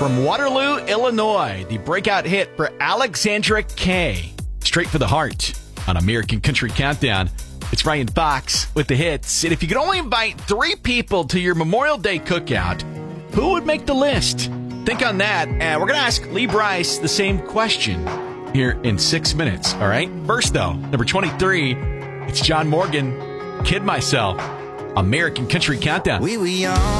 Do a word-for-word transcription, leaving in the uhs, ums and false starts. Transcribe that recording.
From Waterloo, Illinois, the breakout hit for Alexandra Kay. Straight for the heart on American Country Countdown. It's Ryan Fox with the hits. And if you could only invite three people to your Memorial Day cookout, who would make the list? Think on that. And we're going to ask Lee Brice the same question here in six minutes. All right. First, though, number twenty-three, it's John Morgan, Kid Myself, American Country Countdown. We were young.